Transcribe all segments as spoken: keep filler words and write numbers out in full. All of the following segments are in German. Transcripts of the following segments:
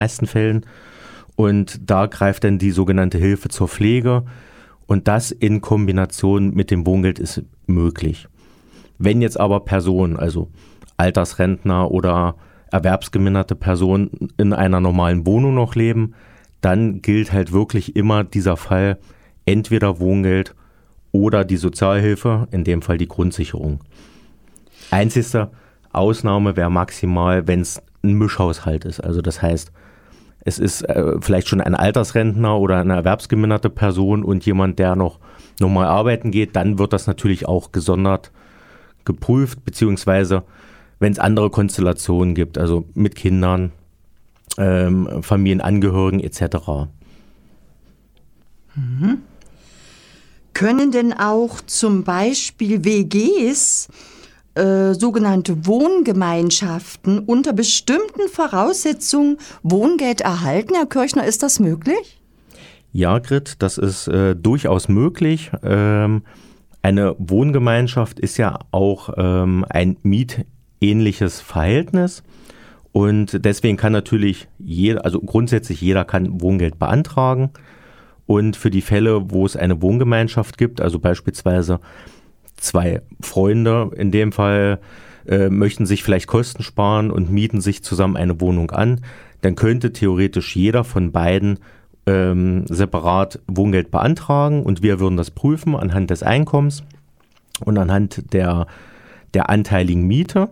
meisten Fällen. Und da greift dann die sogenannte Hilfe zur Pflege. Und das in Kombination mit dem Wohngeld ist möglich. Wenn jetzt aber Personen, also Altersrentner oder erwerbsgeminderte Personen in einer normalen Wohnung noch leben, dann gilt halt wirklich immer dieser Fall, entweder Wohngeld oder die Sozialhilfe, in dem Fall die Grundsicherung. Einzigste Ausnahme wäre maximal, wenn es ein Mischhaushalt ist. Also das heißt, es ist äh, vielleicht schon ein Altersrentner oder eine erwerbsgeminderte Person und jemand, der noch normal arbeiten geht, dann wird das natürlich auch gesondert geprüft, beziehungsweise wenn es andere Konstellationen gibt, also mit Kindern, ähm, Familienangehörigen et cetera. Mhm. Können denn auch zum Beispiel W Gs, äh, sogenannte Wohngemeinschaften, unter bestimmten Voraussetzungen Wohngeld erhalten? Herr Kirchner, ist das möglich? Ja, Grit, das ist äh, durchaus möglich. Ähm, eine Wohngemeinschaft ist ja auch ähm, ein mietähnliches Verhältnis und deswegen kann natürlich jeder, also grundsätzlich jeder kann Wohngeld beantragen. Und für die Fälle, wo es eine Wohngemeinschaft gibt, also beispielsweise zwei Freunde in dem Fall äh, möchten sich vielleicht Kosten sparen und mieten sich zusammen eine Wohnung an, dann könnte theoretisch jeder von beiden ähm, separat Wohngeld beantragen und wir würden das prüfen anhand des Einkommens und anhand der, der anteiligen Miete.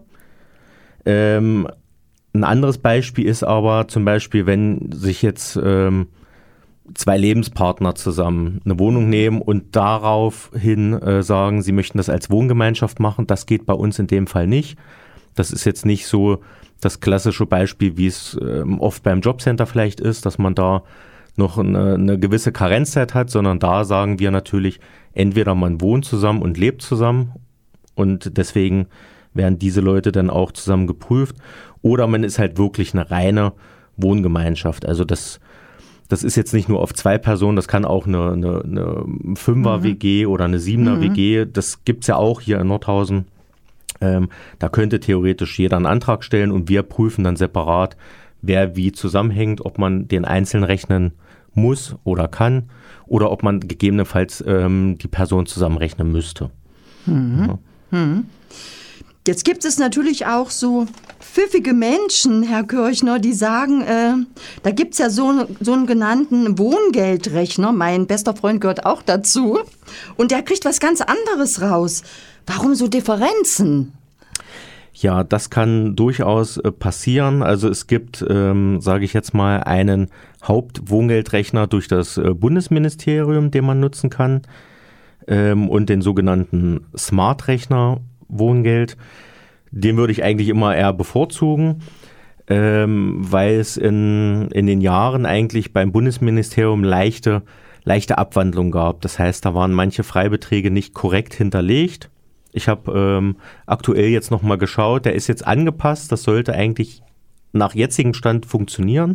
Ähm, ein anderes Beispiel ist aber zum Beispiel, wenn sich jetzt ähm, zwei Lebenspartner zusammen eine Wohnung nehmen und daraufhin äh, sagen, sie möchten das als Wohngemeinschaft machen. Das geht bei uns in dem Fall nicht. Das ist jetzt nicht so das klassische Beispiel, wie es äh, oft beim Jobcenter vielleicht ist, dass man da noch eine, eine gewisse Karenzzeit hat, sondern da sagen wir natürlich, entweder man wohnt zusammen und lebt zusammen und deswegen werden diese Leute dann auch zusammen geprüft oder man ist halt wirklich eine reine Wohngemeinschaft. Also das Das ist jetzt nicht nur auf zwei Personen, das kann auch eine, eine, eine Fünfer-W G mhm. oder eine Siebener-W G, das gibt es ja auch hier in Nordhausen. Ähm, da könnte theoretisch jeder einen Antrag stellen und wir prüfen dann separat, wer wie zusammenhängt, ob man den einzeln rechnen muss oder kann oder ob man gegebenenfalls ähm, die Person zusammenrechnen müsste. Mhm. Ja. Mhm. Jetzt gibt es natürlich auch so pfiffige Menschen, Herr Kirchner, die sagen, äh, da gibt es ja so, so einen genannten Wohngeldrechner, mein bester Freund gehört auch dazu, und der kriegt was ganz anderes raus. Warum so Differenzen? Ja, das kann durchaus äh, passieren. Also es gibt, ähm, sage ich jetzt mal, einen Hauptwohngeldrechner durch das äh, Bundesministerium, den man nutzen kann, ähm, und den sogenannten Smart-Rechner Wohngeld. Den würde ich eigentlich immer eher bevorzugen, ähm, weil es in, in den Jahren eigentlich beim Bundesministerium leichte, leichte Abwandlung gab. Das heißt, da waren manche Freibeträge nicht korrekt hinterlegt. Ich habe ähm, aktuell jetzt nochmal geschaut, der ist jetzt angepasst, das sollte eigentlich nach jetzigem Stand funktionieren.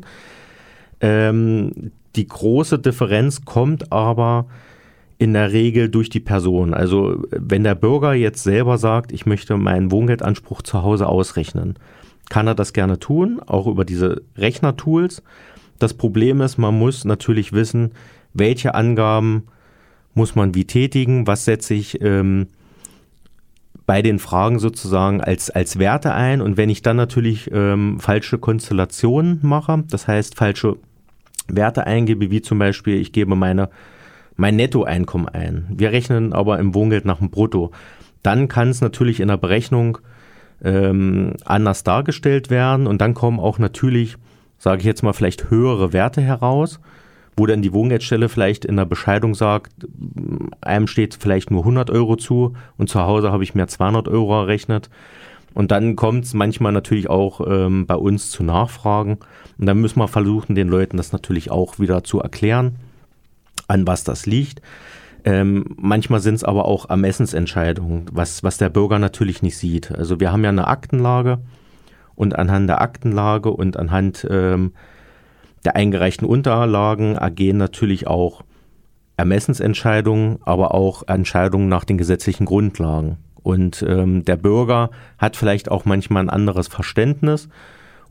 Ähm, die große Differenz kommt aber in der Regel durch die Person. Also wenn der Bürger jetzt selber sagt, ich möchte meinen Wohngeldanspruch zu Hause ausrechnen, kann er das gerne tun, auch über diese Rechnertools. Das Problem ist, man muss natürlich wissen, welche Angaben muss man wie tätigen, was setze ich ähm, bei den Fragen sozusagen als, als Werte ein. Und wenn ich dann natürlich ähm, falsche Konstellationen mache, das heißt falsche Werte eingebe, wie zum Beispiel, ich gebe meine mein Nettoeinkommen ein. Wir rechnen aber im Wohngeld nach dem Brutto. Dann kann es natürlich in der Berechnung ähm, anders dargestellt werden und dann kommen auch natürlich, sage ich jetzt mal, vielleicht höhere Werte heraus, wo dann die Wohngeldstelle vielleicht in der Bescheidung sagt, einem steht vielleicht nur hundert Euro zu und zu Hause habe ich mir zweihundert Euro errechnet. Und dann kommt es manchmal natürlich auch ähm, bei uns zu Nachfragen und dann müssen wir versuchen, den Leuten das natürlich auch wieder zu erklären, an was das liegt. Ähm, manchmal sind es aber auch Ermessensentscheidungen, was, was der Bürger natürlich nicht sieht. Also wir haben ja eine Aktenlage und anhand der Aktenlage und anhand ähm, der eingereichten Unterlagen ergehen natürlich auch Ermessensentscheidungen, aber auch Entscheidungen nach den gesetzlichen Grundlagen. Und ähm, der Bürger hat vielleicht auch manchmal ein anderes Verständnis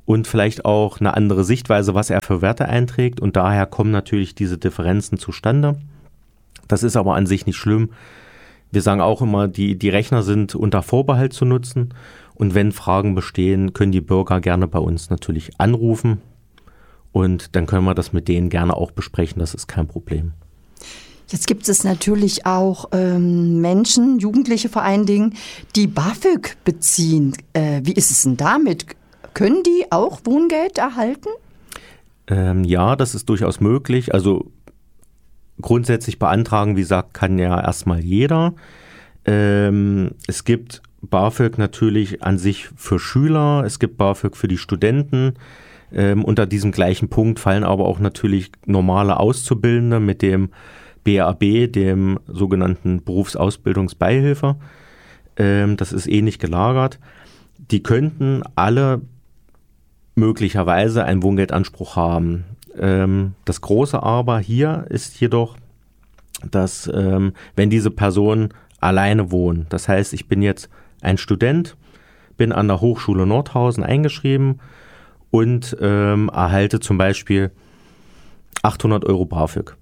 und vielleicht auch eine andere Sichtweise, was er für Werte einträgt. Und daher kommen natürlich diese Differenzen zustande. Das ist aber an sich nicht schlimm. Wir sagen auch immer, die, die Rechner sind unter Vorbehalt zu nutzen. Und wenn Fragen bestehen, können die Bürger gerne bei uns natürlich anrufen. Und dann können wir das mit denen gerne auch besprechen. Das ist kein Problem. Jetzt gibt es natürlich auch ähm, Menschen, Jugendliche vor allen Dingen, die BAföG beziehen. Äh, wie ist es denn damit? Können die auch Wohngeld erhalten? Ähm, ja, das ist durchaus möglich. Also grundsätzlich beantragen, wie gesagt, kann ja erstmal jeder. Ähm, es gibt BAföG natürlich an sich für Schüler, es gibt BAföG für die Studenten. Ähm, unter diesem gleichen Punkt fallen aber auch natürlich normale Auszubildende mit dem B A B, dem sogenannten Berufsausbildungsbeihilfe. Ähm, das ist ähnlich gelagert. Die könnten alle möglicherweise einen Wohngeldanspruch haben. Ähm, das große Aber hier ist jedoch, dass ähm, wenn diese Personen alleine wohnen, das heißt, ich bin jetzt ein Student, bin an der Hochschule Nordhausen eingeschrieben und ähm, erhalte zum Beispiel achthundert Euro BAföG.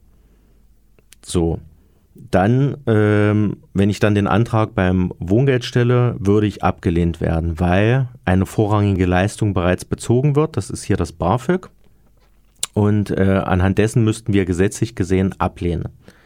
So, dann, ähm, wenn ich dann den Antrag beim Wohngeld stelle, würde ich abgelehnt werden, weil eine vorrangige Leistung bereits bezogen wird. Das ist hier das BAföG. Und äh, anhand dessen müssten wir gesetzlich gesehen ablehnen.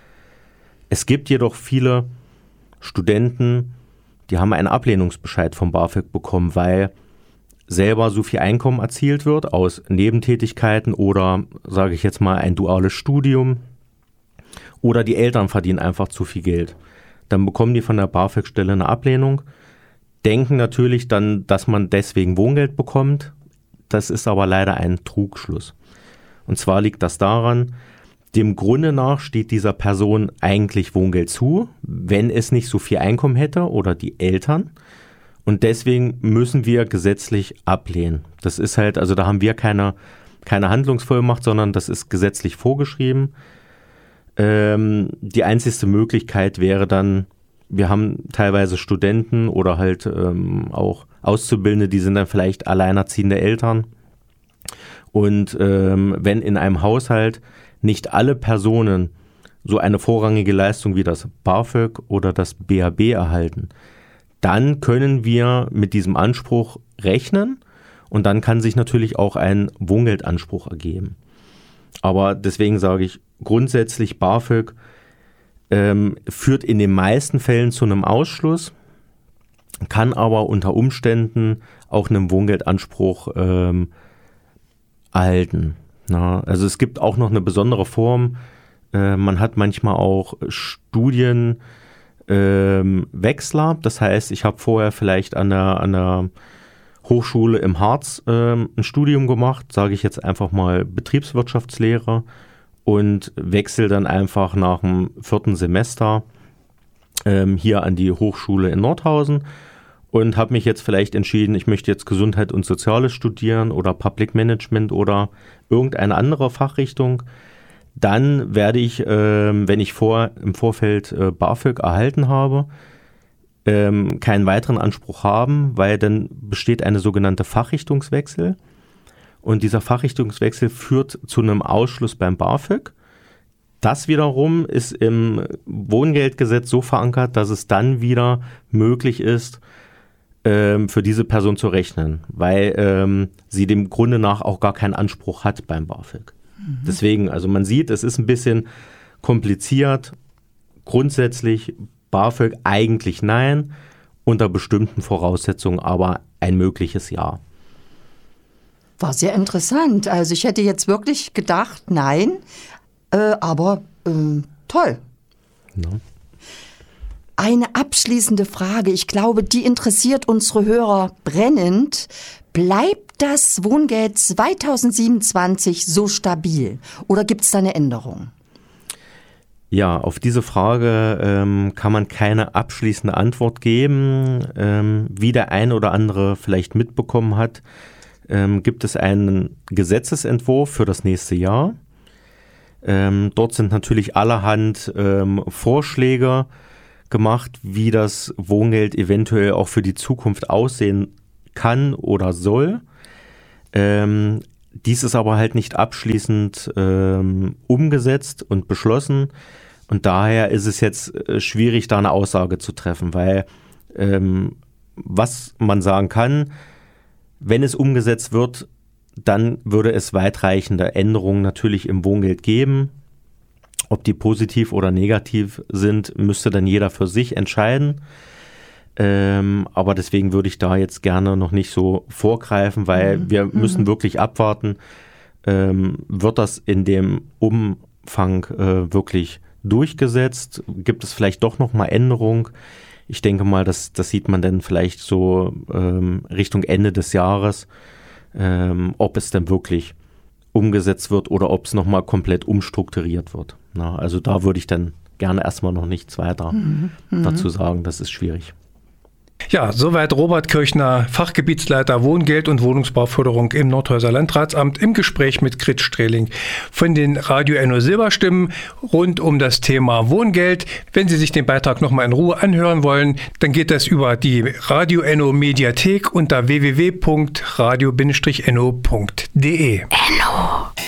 Es gibt jedoch viele Studenten, die haben einen Ablehnungsbescheid vom BAföG bekommen, weil selber so viel Einkommen erzielt wird aus Nebentätigkeiten oder, sage ich jetzt mal, ein duales Studium. Oder die Eltern verdienen einfach zu viel Geld. Dann bekommen die von der BAföG-Stelle eine Ablehnung, denken natürlich dann, dass man deswegen Wohngeld bekommt. Das ist aber leider ein Trugschluss. Und zwar liegt das daran, dem Grunde nach steht dieser Person eigentlich Wohngeld zu, wenn es nicht so viel Einkommen hätte oder die Eltern. Und deswegen müssen wir gesetzlich ablehnen. Das ist halt, also da haben wir keine, keine Handlungsvollmacht, sondern das ist gesetzlich vorgeschrieben. Ähm, die einzigste Möglichkeit wäre dann, wir haben teilweise Studenten oder halt ähm, auch Auszubildende, die sind dann vielleicht alleinerziehende Eltern. Und ähm, wenn in einem Haushalt nicht alle Personen so eine vorrangige Leistung wie das BAföG oder das B A B erhalten, dann können wir mit diesem Anspruch rechnen und dann kann sich natürlich auch ein Wohngeldanspruch ergeben. Aber deswegen sage ich, grundsätzlich BAföG ähm, führt in den meisten Fällen zu einem Ausschluss, kann aber unter Umständen auch einen Wohngeldanspruch ähm, erhalten. Na, also es gibt auch noch eine besondere Form. Äh, man hat manchmal auch Studienwechsler. Ähm, das heißt, ich habe vorher vielleicht an der, an der Hochschule im Harz ähm, ein Studium gemacht, sage ich jetzt einfach mal Betriebswirtschaftslehre und wechsle dann einfach nach dem vierten Semester ähm, hier an die Hochschule in Nordhausen und habe mich jetzt vielleicht entschieden, ich möchte jetzt Gesundheit und Soziales studieren oder Public Management oder irgendeine andere Fachrichtung. Dann werde ich, ähm, wenn ich vor, im Vorfeld äh, BAföG erhalten habe, ähm, keinen weiteren Anspruch haben, weil dann besteht eine sogenannte Fachrichtungswechsel. Und dieser Fachrichtungswechsel führt zu einem Ausschluss beim BAföG. Das wiederum ist im Wohngeldgesetz so verankert, dass es dann wieder möglich ist, ähm, für diese Person zu rechnen, weil ähm, sie dem Grunde nach auch gar keinen Anspruch hat beim BAföG. Mhm. Deswegen, also man sieht, es ist ein bisschen kompliziert. Grundsätzlich BAföG eigentlich nein, unter bestimmten Voraussetzungen aber ein mögliches Ja. War sehr interessant. Also ich hätte jetzt wirklich gedacht, nein, äh, aber äh, toll. Ja. Eine abschließende Frage, ich glaube, die interessiert unsere Hörer brennend. Bleibt das Wohngeld zweitausendsiebenundzwanzig so stabil oder gibt es da eine Änderung? Ja, auf diese Frage ähm, kann man keine abschließende Antwort geben. Ähm, wie der ein oder andere vielleicht mitbekommen hat, ähm, gibt es einen Gesetzesentwurf für das nächste Jahr. Ähm, dort sind natürlich allerhand ähm, Vorschläge gemacht, wie das Wohngeld eventuell auch für die Zukunft aussehen kann oder soll. Ähm, dies ist aber halt nicht abschließend ähm, umgesetzt und beschlossen. Und daher ist es jetzt äh, schwierig, da eine Aussage zu treffen, weil ähm, was man sagen kann, wenn es umgesetzt wird, dann würde es weitreichende Änderungen natürlich im Wohngeld geben. Ob die positiv oder negativ sind, müsste dann jeder für sich entscheiden. Ähm, aber deswegen würde ich da jetzt gerne noch nicht so vorgreifen, weil mhm. wir müssen mhm. wirklich abwarten, ähm, wird das in dem Umfang äh, wirklich durchgesetzt? Gibt es vielleicht doch noch mal Änderungen? Ich denke mal, das, das sieht man dann vielleicht so ähm, Richtung Ende des Jahres, ähm, ob es dann wirklich umgesetzt wird oder ob es noch mal komplett umstrukturiert wird. Na, also da würde ich dann gerne erstmal noch nichts weiter mhm. dazu sagen. Das ist schwierig. Ja, soweit Robert Kirchner, Fachgebietsleiter Wohngeld und Wohnungsbauförderung im Nordhäuser Landratsamt im Gespräch mit Grit Strehling von den Radio Enno Silberstimmen rund um das Thema Wohngeld. Wenn Sie sich den Beitrag nochmal in Ruhe anhören wollen, dann geht das über die Radio Enno Mediathek unter w w w punkt radio Bindestrich enno punkt de. Enno.